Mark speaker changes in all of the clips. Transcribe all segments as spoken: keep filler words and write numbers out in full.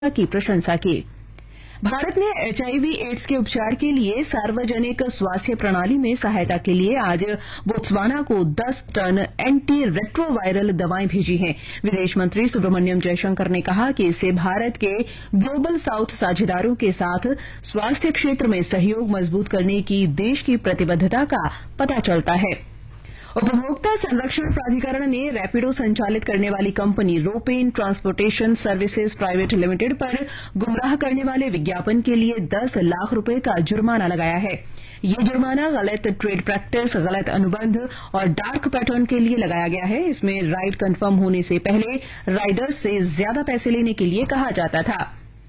Speaker 1: की प्रशंसा की। भारत ने एचआईवी एड्स के उपचार के लिए सार्वजनिक स्वास्थ्य प्रणाली में सहायता के लिए आज बोत्सवाना को दस टन एंटी रेट्रोवायरल दवाएं भेजी हैं। विदेश मंत्री सुब्रमण्यम जयशंकर ने कहा कि इससे भारत के ग्लोबल साउथ साझेदारों के साथ स्वास्थ्य क्षेत्र में सहयोग मजबूत करने की देश की प्रतिबद्धता का पता चलता है। उपभोक्ता संरक्षण प्राधिकरण ने रैपिडो संचालित करने वाली company रोपेन transportation services private limited पर गुमराह करने वाले विज्ञापन के लिए दस लाख रुपए का जुर्माना लगाया है। ये जुर्माना गलत ट्रेड प्रैक्टिस, गलत अनुबंध और डार्क पैटर्न के लिए लगाया गया है। इसमें राइड कंफर्म होने से पहले राइडर्स से ज्यादा पैसे लेने के लिए कहा जाता था।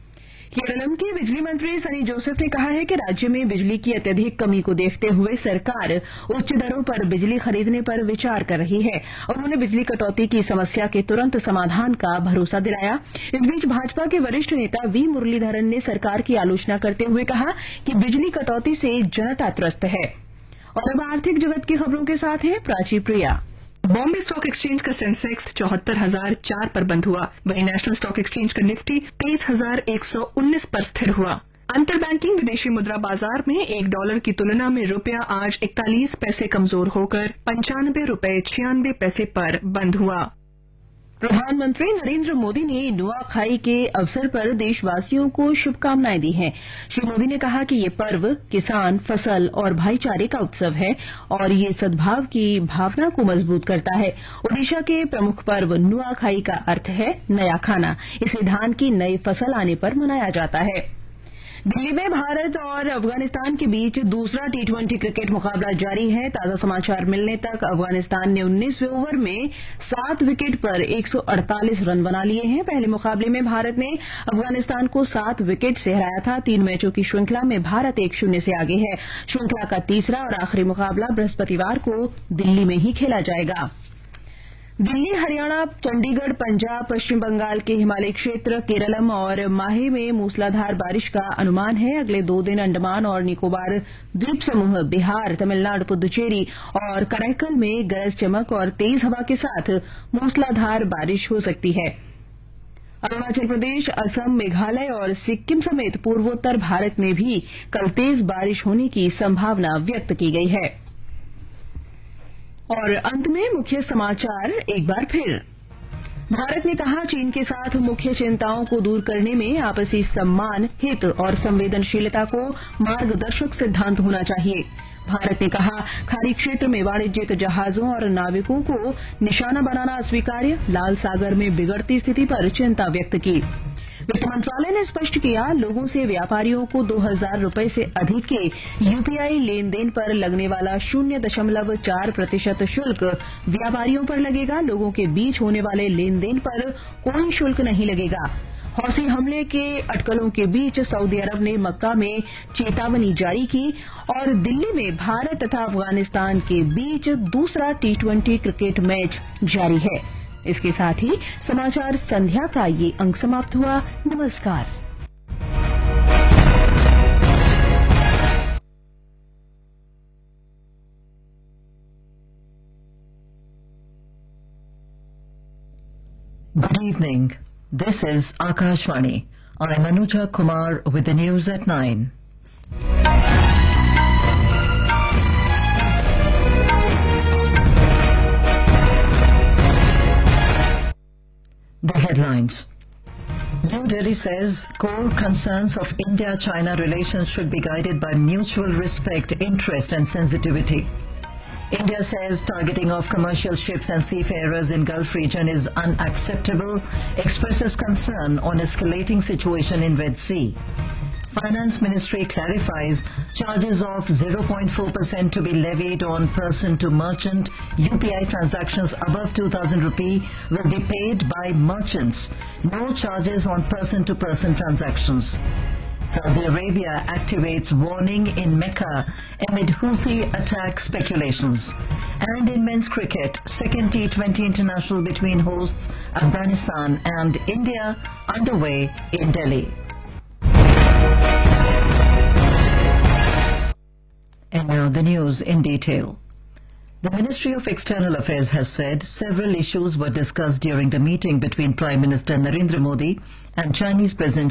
Speaker 1: केरलम के बिजली मंत्री सनी जोसेफ ने कहा है कि राज्य में बिजली की अत्यधिक कमी को देखते हुए सरकार उच्च दरों पर बिजली खरीदने पर विचार कर रही है। उन्होंने बिजली कटौती की समस्या के तुरंत समाधान का भरोसा दिलाया। इस बीच भाजपा के वरिष्ठ नेता वी मुरलीधरन ने सरकार की आलोचना करते हुए कहा कि बिजली कटौती से जनता त्रस्त है। और अब आर्थिक जगत की खबरों के साथ है प्राची प्रिया।
Speaker 2: बॉम्बे स्टॉक एक्सचेंज का सेंसेक्स चौहत्तर हजार चार पर बंद हुआ। वहीं नेशनल स्टॉक एक्सचेंज का निफ्टी तेईस हजार एक सौ उन्नीस पर स्थिर हुआ। अंतर बैंकिंग विदेशी मुद्रा बाजार में एक डॉलर की तुलना में रुपया आज इकतालीस पैसे कमजोर होकर पंचानवे रुपए छियानवे पैसे पर बंद हुआ।
Speaker 1: प्रधानमंत्री नरेंद्र मोदी ने नुआखाई के अवसर पर देशवासियों को शुभकामनाएं दी हैं। श्री मोदी ने कहा कि ये पर्व किसान, फसल और भाईचारे का उत्सव है और ये सद्भाव की भावना को मजबूत करता है। ओडिशा के प्रमुख पर्व नुआखाई का अर्थ है नया खाना। इसे धान की नई फसल आने पर मनाया जाता है। दिल्ली में भारत और अफगानिस्तान के बीच दूसरा टी ट्वेंटी क्रिकेट मुकाबला जारी है। ताजा समाचार मिलने तक अफगानिस्तान ने उन्नीसवें ओवर में सात विकेट पर एक सौ अड़तालीस रन बना लिए हैं। पहले मुकाबले में भारत ने अफगानिस्तान को सात विकेट से हराया था। तीन मैचों की श्रृंखला में भारत एक शून्य से आगे है। श्रृंखला का तीसरा और आखिरी मुकाबला बृहस्पतिवार को दिल्ली में ही खेला जाएगा। दिल्ली, हरियाणा, चंडीगढ़, पंजाब, पश्चिम बंगाल के हिमालयी क्षेत्र, केरलम और माहे में मूसलाधार बारिश का अनुमान है। अगले दो दिन अंडमान और निकोबार द्वीप समूह, बिहार, तमिलनाडु, पुदुचेरी और कराईकल में गरज चमक और तेज हवा के साथ मूसलाधार बारिश हो सकती है। अरुणाचल प्रदेश, असम, मेघालय और सिक्किम समेत पूर्वोत्तर भारत में भी कल तेज बारिश होने की संभावना व्यक्त की गई है। और अंत में मुख्य समाचार एक बार फिर। भारत ने कहा, चीन के साथ मुख्य चिंताओं को दूर करने में आपसी सम्मान, हित और संवेदनशीलता को मार्गदर्शक सिद्धांत होना चाहिए। भारत ने कहा, खाड़ी क्षेत्र में वाणिज्यिक जहाजों और नाविकों को निशाना बनाना अस्वीकार्य। लाल सागर में बिगड़ती स्थिति पर चिंता व्यक्त की। वित्त मंत्रालय ने स्पष्ट किया, लोगों से व्यापारियों को दो हजार रूपये से अधिक के यूपीआई लेन देन पर लगने वाला शून्य दशमलव चार प्रतिशत शुल्क व्यापारियों पर लगेगा। लोगों के बीच होने वाले लेन देन पर कोई शुल्क नहीं लगेगा। हौसी हमले के अटकलों के बीच सऊदी अरब ने मक्का में चेतावनी जारी की। और दिल्ली में भारत तथा अफगानिस्तान के बीच दूसरा टी ट्वेंटी क्रिकेट मैच जारी है। इसके साथ ही समाचार संध्या का ये अंक समाप्त हुआ। नमस्कार।
Speaker 3: Good evening. This is Akashvani. I'm Anuja Kumar with the news at nine. The headlines. New Delhi says core concerns of India-China relations should be guided by mutual respect, interest and sensitivity. India says targeting of commercial ships and seafarers in Gulf region is unacceptable, expresses concern on escalating situation in Red Sea. Finance Ministry clarifies charges of zero point four percent to be levied on person-to-merchant U P I transactions above two thousand rupee will be paid by merchants. No charges on person-to-person transactions. Saudi Arabia activates warning in Mecca amid Houthi attack speculations. And in men's cricket, second T twenty international between hosts Afghanistan and India underway in Delhi. And now the news in detail. The Ministry of External Affairs has said several issues were discussed during the meeting between Prime Minister Narendra Modi and Chinese President